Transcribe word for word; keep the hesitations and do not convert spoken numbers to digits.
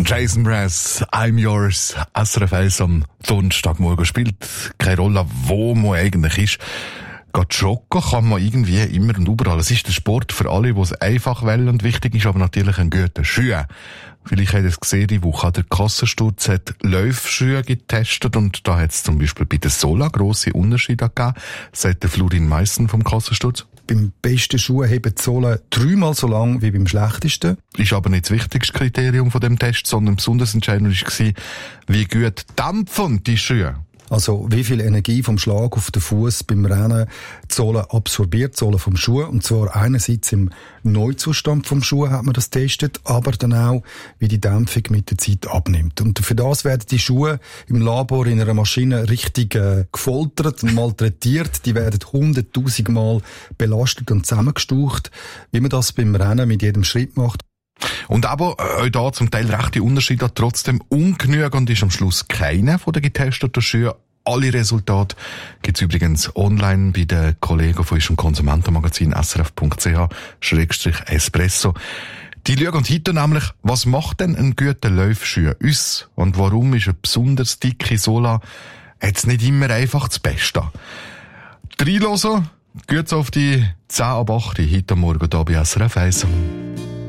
Jason Mraz, I'm Yours, S R F eins am Donnerstagmorgen. Spielt keine Rolle, wo man eigentlich ist. Gerade joggen kann man irgendwie immer und überall. Es ist der Sport für alle, wo es einfach will und wichtig ist, aber natürlich ein guter Schuh. Vielleicht habt ihr es gesehen, die Woche der Kassensturz hat Laufschuhe getestet und da hat es zum Beispiel bei der Sola grosse Unterschiede gegeben, sagt der Florin Meissen vom Kassensturz. Beim besten Schuh heben die Sohlen dreimal so lang wie beim schlechtesten. Ist aber nicht das wichtigste Kriterium von dem Test, sondern besonders entscheidend war, wie gut dampfen die Schuhe. Also wie viel Energie vom Schlag auf den Fuß beim Rennen die Sohle absorbiert, die Sohle vom Schuh. Und zwar einerseits im Neuzustand vom Schuh hat man das getestet, aber dann auch, wie die Dämpfung mit der Zeit abnimmt. Und für das werden die Schuhe im Labor in einer Maschine richtig äh, gefoltert und malträtiert. Die werden hunderttausend Mal belastet und zusammengestaucht, wie man das beim Rennen mit jedem Schritt macht. Und aber auch da zum Teil rechte Unterschiede, trotzdem ungenügend ist am Schluss keiner von den getesteten Schuhen. Alle Resultate gibt's übrigens online bei den Kollegen von unserem Konsumentenmagazin S R F Punkt C H Schrägstrich Espresso. Die schauen heute nämlich, was macht denn ein guter Laufschuh aus und warum ist eine besonders dicke Sola jetzt nicht immer einfach das Beste. Reinhören, geht's auf die zehn ab acht heute Morgen hier bei S R F eins.